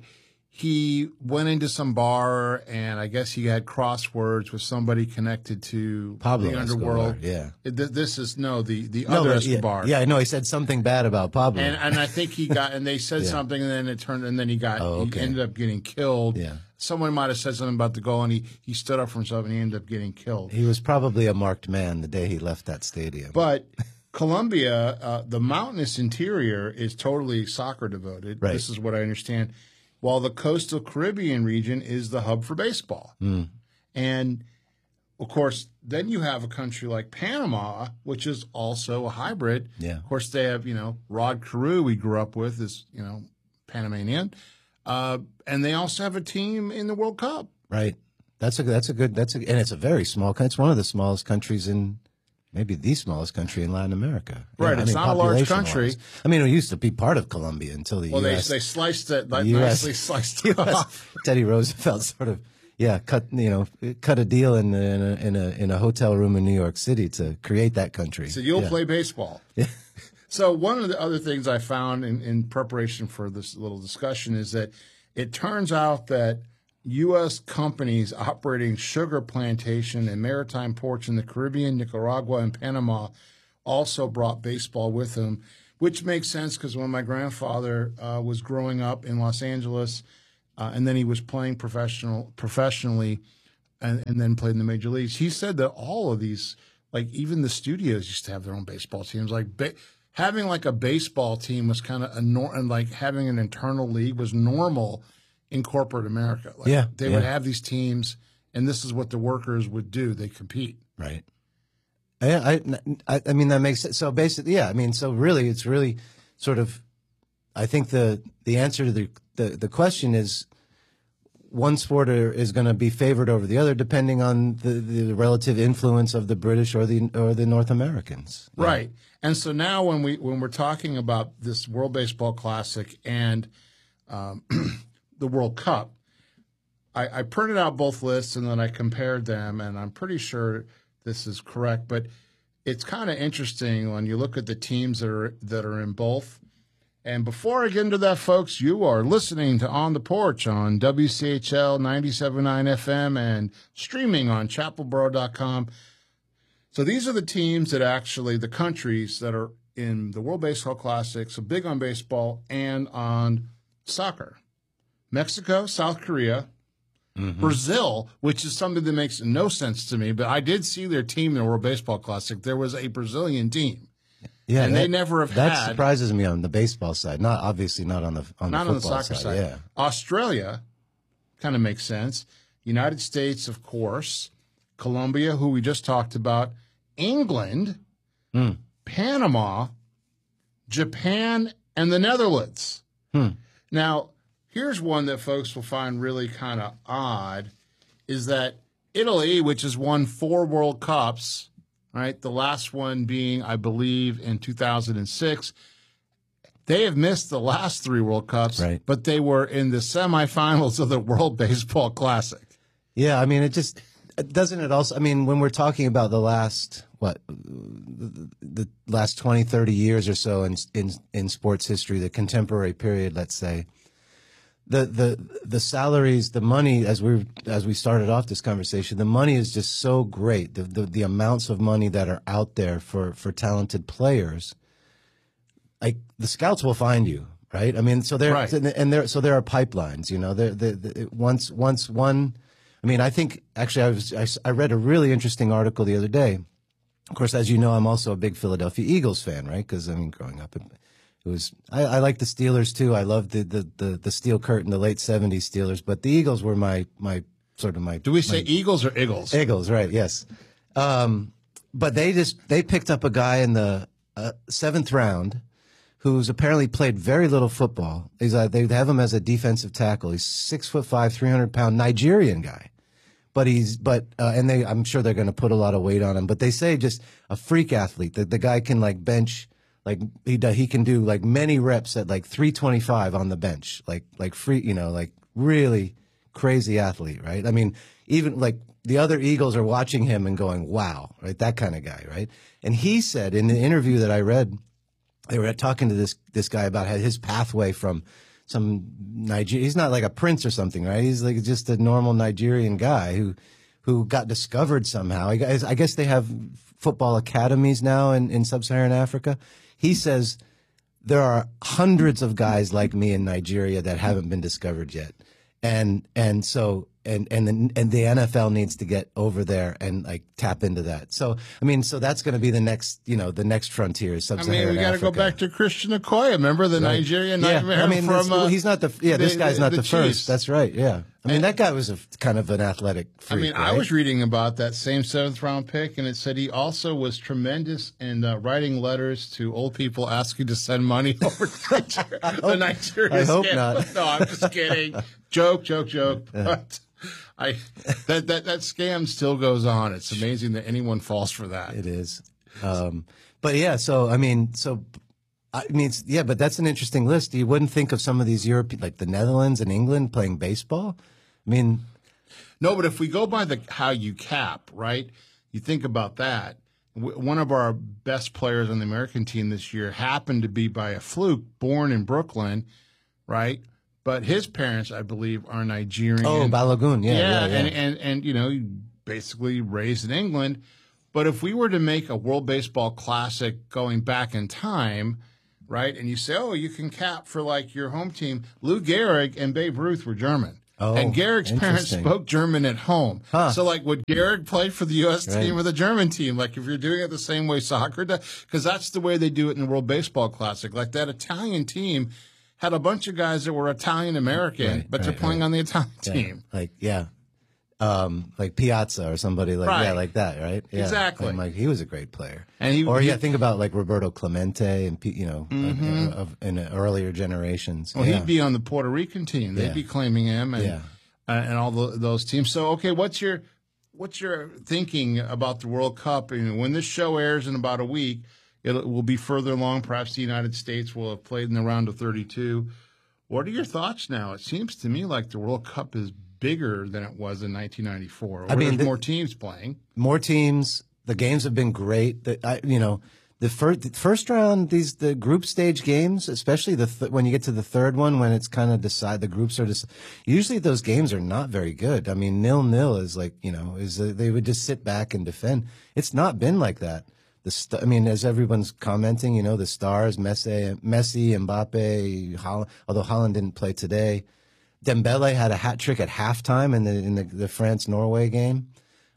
he went into some bar and I guess he had crosswords with somebody connected to Pablo the Escobar, underworld. yeah. It- th- this is no the the No, other but yeah, Escobar. Yeah, I know. He said something bad about Pablo. And and I think he got and they said Yeah. something and then it turned and then he got Oh, okay. he ended up getting killed. Yeah. Someone might have said something about the goal and he, he stood up for himself and he ended up getting killed. He was probably a marked man the day he left that stadium. But Colombia, uh, the mountainous interior is totally soccer devoted. Right. This is what I understand. While the coastal Caribbean region is the hub for baseball. Mm. And of course, then you have a country like Panama, which is also a hybrid. Yeah. Of course, they have, you know, Rod Carew we grew up with is, you know, Panamanian. Uh, and they also have a team in the World Cup. Right. That's a that's a good that's a and it's a very small country. It's one of the smallest countries in maybe the smallest country in Latin America. Right, Yeah, it's I mean, not a large population-wise. country. I mean, it used to be part of Colombia until the Well, U S they they sliced it, like, U S nicely sliced it U S off. Teddy Roosevelt sort of, yeah, cut you know, cut a deal in, in a in a in a hotel room in New York City to create that country. So you'll yeah. play baseball. Yeah. So one of the other things I found in, in preparation for this little discussion is that it turns out that U S companies operating sugar plantation and maritime ports in the Caribbean, Nicaragua, and Panama also brought baseball with them, which makes sense because when my grandfather uh, was growing up in Los Angeles, uh, and then he was playing professional professionally, and, and then played in the major leagues, he said that all of these, like even the studios, used to have their own baseball teams. Like ba- having like a baseball team was kind of a nor- and like having an internal league was normal in corporate America. Like Yeah, they yeah. would have these teams, and this is what the workers would do. They compete. Right. I, I, I mean, that makes sense. So basically, yeah, I mean, so really, it's really sort of, I think the, the answer to the, the, the question is one sport is going to be favored over the other depending on the, the relative influence of the British or the, or the North Americans. Right. And so now when we, when we're talking about this World Baseball Classic and, um, the World Cup, I, I printed out both lists and then I compared them, and I'm pretty sure this is correct. But it's kind of interesting when you look at the teams that are that are in both. And before I get into that, folks, you are listening to On the Porch on W C H L ninety-seven point nine F M and streaming on chapel borough dot com. So these are the teams that actually, the countries that are in the World Baseball Classic, so big on baseball and on soccer. Mexico, South Korea, mm-hmm. Brazil, which is something that makes no sense to me, but I did see their team in the World Baseball Classic. There was a Brazilian team. Yeah, and that, they never have that had. That surprises me on the baseball side. Not obviously not on the on not the on the football soccer side. side. Yeah. Australia kind of makes sense. United States, of course. Colombia, who we just talked about. England, mm. Panama, Japan, and the Netherlands. Hmm. Now, here's one that folks will find really kind of odd, is that Italy, which has won four World Cups, right? The last one being, I believe, in two thousand six. They have missed the last three World Cups, right. but they were in the semifinals of the World Baseball Classic. Yeah, I mean, it just doesn't it also, I mean, when we're talking about the last, what, the, the last twenty, thirty years or so in, in, in sports history, the contemporary period, let's say, the, the, the salaries, the money, as we as we started off this conversation, the money is just so great. The, the, the amounts of money that are out there for, for talented players, like the scouts will find you, right? I mean, so there, right. and there, so there are pipelines, you know, there, the, the, once, once one, I mean, I think actually I was I, I read a really interesting article the other day. Of course, as you know, I'm also a big Philadelphia Eagles fan, right? Because I mean, growing up, it, it was I, I like the Steelers too. I loved the the the, the Steel Curtain, the late seventies Steelers, but the Eagles were my my sort of my. Do we say my, Eagles or Eagles? Eagles, right? Yes. Um, but they just they picked up a guy in the uh, seventh round who's apparently played very little football. He's uh, they have him as a defensive tackle. He's six foot five, three hundred pound Nigerian guy. But he's, but, uh, and they, I'm sure they're going to put a lot of weight on him, but they say just a freak athlete. The, the guy can like bench, like he does, he can do like many reps at like three twenty-five on the bench, like, like free, you know, like really crazy athlete, right? I mean, even like the other Eagles are watching him and going, wow, right? That kind of guy, right? And he said in the interview that I read, they were talking to this, this guy about his pathway from some Niger. He's not like a prince or something, right? He's like just a normal Nigerian guy who, who got discovered somehow. I guess, I guess they have football academies now in, in sub-Saharan Africa. He says there are hundreds of guys like me in Nigeria that haven't been discovered yet. And, and so, and, and, the, and the N F L needs to get over there and like tap into that. So, I mean, so that's going to be the next, you know, the next frontier is sub-Saharan Africa. I mean, we got to go back to Christian Okoye. Remember the right. Nigerian yeah. nightmare I mean, from, this, uh, he's not the, yeah, the, this guy's not the, the first. That's right. Yeah. I mean, and, that guy was a kind of an athletic freak. I mean, right? I was reading about that same seventh round pick, and it said he also was tremendous in uh, writing letters to old people asking to send money over to Nigeria. I hope, the Nigerian I hope scam. not. No, I'm just kidding. Joke, joke, joke. Yeah. But I that, that that scam still goes on. It's amazing that anyone falls for that. It is. Um, but yeah, so I mean, so I mean, it's, yeah, but that's an interesting list. You wouldn't think of some of these European, like the Netherlands and England, playing baseball. I mean, no, but if we go by the how you cap, right? You think about that. W- one of our best players on the American team this year happened to be, by a fluke, born in Brooklyn, right? But his parents, I believe, are Nigerian. Oh, Balogun, yeah, yeah, yeah, yeah. And, and and you know, basically raised in England. But if we were to make a World Baseball Classic going back in time, right, and you say, oh, you can cap for like your home team, Lou Gehrig and Babe Ruth were German. Oh, and Gehrig's parents interesting. spoke German at home. Huh. So, like, would Gehrig play for the U S Right. team or the German team? Like, if you're doing it the same way soccer does, because that's the way they do it in the World Baseball Classic. Like, that Italian team had a bunch of guys that were Italian American, Right, but they're right, playing right. on the Italian Yeah, team. like, yeah. Um, like Piazza or somebody like Right. yeah, like that, right? Yeah. Exactly. And like he was a great player. And he- or he- yeah, think about like Roberto Clemente and P- you know Mhm. uh, of, in earlier generations. Well, yeah. he'd be on the Puerto Rican team. They'd Yeah. be claiming him, and Yeah. uh, and all the, those teams. So, okay, what's your what's your thinking about the World Cup? You know, when this show airs in about a week, it will be further along. Perhaps the United States will have played in the round of thirty-two. What are your thoughts now? It seems to me like the World Cup is bigger than it was in nineteen ninety-four. Where I mean, there's the- more teams playing. More teams. The games have been great. The, I, you know, the first the first round, these the group stage games, especially the th- when you get to the third one, when it's kind of decide the groups are just. Usually those games are not very good. I mean, nil nil is like you know is uh, they would just sit back and defend. It's not been like that. The st- I mean, as everyone's commenting, you know, the stars, Messi, Messi, Mbappe, Holland, although Holland didn't play today. Dembele had a hat trick at halftime in the in the, the France Norway game.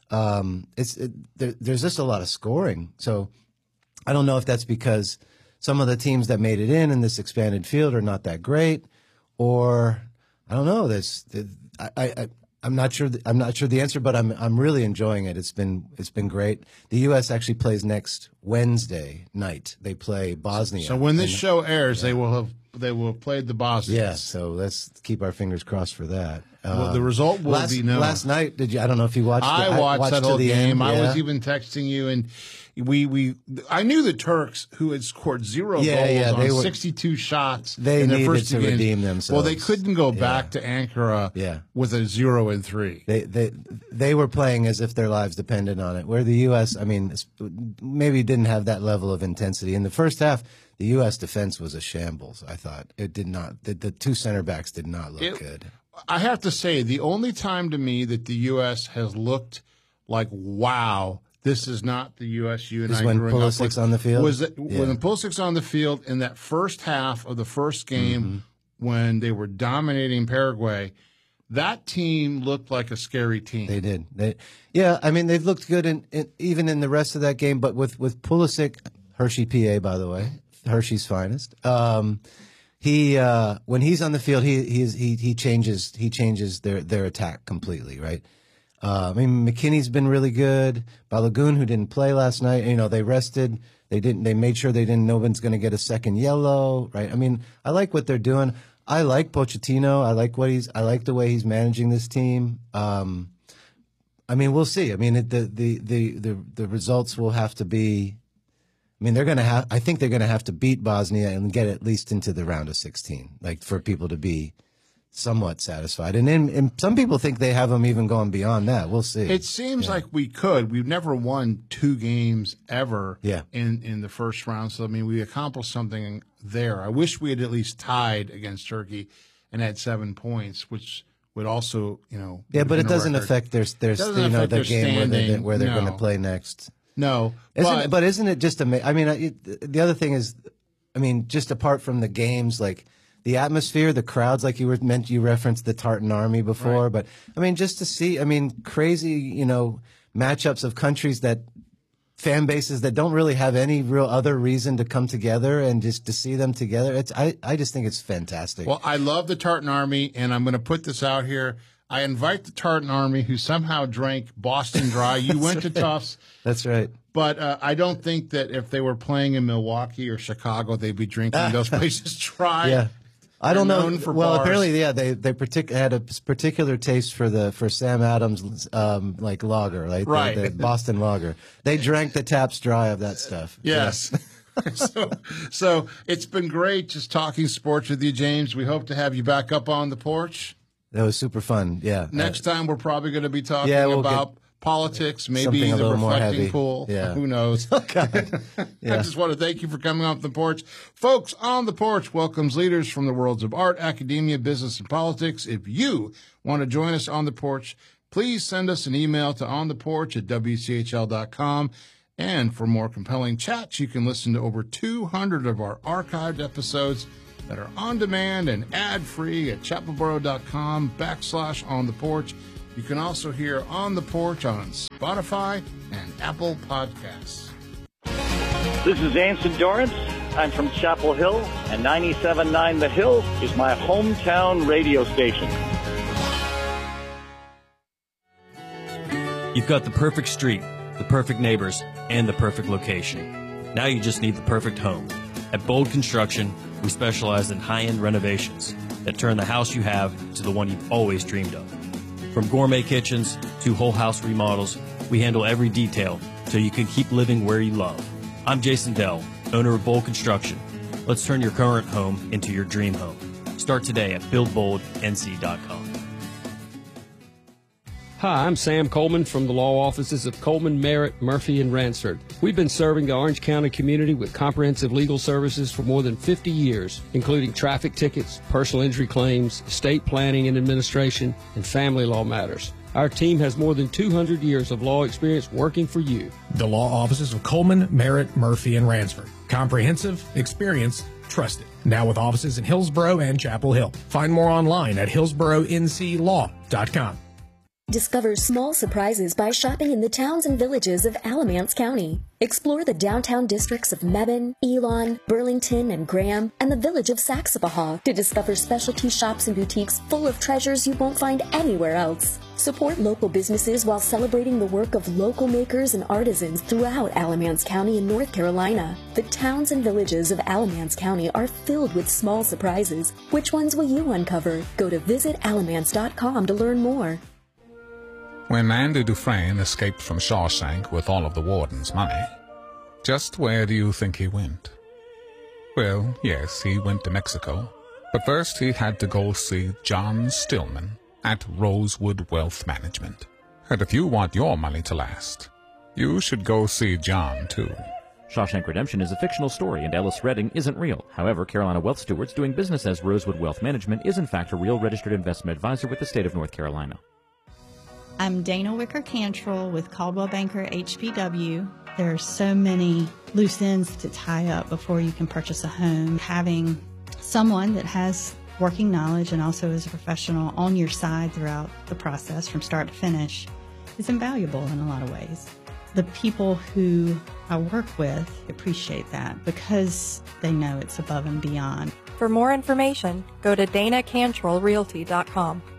Um, it's it, there, there's just a lot of scoring. So I don't know if that's because some of the teams that made it in in this expanded field are not that great, or I don't know. There's I, I I'm not sure. The, I'm not sure the answer, but I'm I'm really enjoying it. It's been it's been great. The U S actually plays next Wednesday night. They play Bosnia. So when this And- show airs, they will have they will have played the Bosnians. yeah, so let's keep our fingers crossed for that. Well, the Um, result will last, be known. Last night, did you? I don't know if you watched. I it. watched, that to whole the game. end. I Yeah. was even texting you, and we we I knew the Turks, who had scored zero Yeah, goals yeah, on they were- sixty-two shots. They in their needed first two to games. redeem themselves. Well, they couldn't go Yeah. back to Ankara Yeah. with a zero and three. They they they were playing as if their lives depended on it. Where the U S, I mean, it's- maybe didn't have that level of intensity in the first half. The U S defense was a shambles. I thought it did not. The, the two center backs did not look It- good. I have to say, the only time to me that the U S has looked like, wow, this is not the U S you and Is I when growing up Pulisic's with, on the field? Was it, Yeah. when Pulisic's on the field in that first half of the first game Mm-hmm. when they were dominating Paraguay, that team looked like a scary team. They did. They, yeah, I mean, they've looked good in, in even in the rest of that game. But with with Pulisic, Hershey, P A, by the way, Hershey's finest. Um, he uh, when he's on the field, he he's, he he changes he changes their their attack completely. Right. Uh, I mean, McKinney's been really good. Balogun, who didn't play last night, you know, they rested. They didn't. They made sure they didn't. No one's going to get a second yellow. Right. I mean, I like what they're doing. I like Pochettino. I like what he's. I like the way he's managing this team. Um, I mean, we'll see. I mean, it, the, the the the the results will have to be. I mean, they're going to have. I think they're going to have to beat Bosnia and get at least into the round of sixteen, like for people to be somewhat satisfied. And then, and some people think they have them even going beyond that. We'll see. It seems like we could. We've never won two games ever Yeah. in, in the first round. So, I mean, we accomplished something there. I wish we had at least tied against Turkey and had seven points, which would also, you know. Yeah, would but have it been a doesn't record. affect their their Doesn't you know affect the their game where they standing. where they're No. going to play next. No, Isn't but, it, but isn't it just amazing? I mean, it, the other thing is, I mean, just apart from the games, like the atmosphere, the crowds, like you were meant, you referenced the Tartan Army before, Right. but I mean, just to see, I mean, crazy, you know, matchups of countries that fan bases that don't really have any real other reason to come together and just to see them together. It's, I, I just think it's fantastic. Well, I love the Tartan Army, and I'm going to put this out here. I invite the Tartan Army, who somehow drank Boston Dry. You went to Tufts. That's right. But uh, I don't think that if they were playing in Milwaukee or Chicago, they'd be drinking those places dry. Yeah. I don't They're know. known for well, bars. apparently, yeah, they they partic- had a particular taste for the for Sam Adams um, like lager, like Right. the, the Boston lager. They drank the taps dry of that stuff. Yes. so, so it's been great just talking sports with you, James. We hope to have you back up on the porch. That was super fun. Yeah. Next time, we're probably going to be talking Yeah, we'll about get politics, maybe something a the little more reflecting heavy. pool. Yeah. Who knows? Oh, God. Yeah. I just want to thank you for coming off the porch. Folks, On the Porch welcomes leaders from the worlds of art, academia, business, and politics. If you want to join us on the porch, please send us an email to ontheporch at w c h l dot com. And for more compelling chats, you can listen to over two hundred of our archived episodes that are on demand and ad-free at chapelboro.com backslash on the porch. You can also hear On the Porch on Spotify and Apple Podcasts. This is Anson Dorrance. I'm from Chapel Hill, and ninety-seven point nine The Hill is my hometown radio station. You've got the perfect street, the perfect neighbors, and the perfect location. Now you just need the perfect home. At Bold Construction, we specialize in high-end renovations that turn the house you have to the one you've always dreamed of. From gourmet kitchens to whole house remodels, we handle every detail so you can keep living where you love. I'm Jason Dell, owner of Bold Construction. Let's turn your current home into your dream home. Start today at build bold n c dot com. Hi, I'm Sam Coleman from the law offices of Coleman, Merritt, Murphy, and Ransford. We've been serving the Orange County community with comprehensive legal services for more than fifty years, including traffic tickets, personal injury claims, estate planning and administration, and family law matters. Our team has more than two hundred years of law experience working for you. The law offices of Coleman, Merritt, Murphy, and Ransford. Comprehensive, experienced, trusted. Now with offices in Hillsborough and Chapel Hill. Find more online at hillsborough n c law dot com. Discover small surprises by shopping in the towns and villages of Alamance County. Explore the downtown districts of Mebane, Elon, Burlington, and Graham, and the village of Saxapahaw to discover specialty shops and boutiques full of treasures you won't find anywhere else. Support local businesses while celebrating the work of local makers and artisans throughout Alamance County in North Carolina. The towns and villages of Alamance County are filled with small surprises. Which ones will you uncover? Go to visit alamance dot com to learn more. When Andy Dufresne escaped from Shawshank with all of the warden's money, just where do you think he went? Well, yes, he went to Mexico. But first he had to go see John Stillman at Rosewood Wealth Management. And if you want your money to last, you should go see John, too. Shawshank Redemption is a fictional story, and Ellis Redding isn't real. However, Carolina Wealth Stewards doing business as Rosewood Wealth Management is in fact a real registered investment advisor with the state of North Carolina. I'm Dana Wicker Cantrell with Caldwell Banker H P W. There are so many loose ends to tie up before you can purchase a home. Having someone that has working knowledge and also is a professional on your side throughout the process from start to finish is invaluable in a lot of ways. The people who I work with appreciate that because they know it's above and beyond. For more information, go to dana cantrell realty dot com.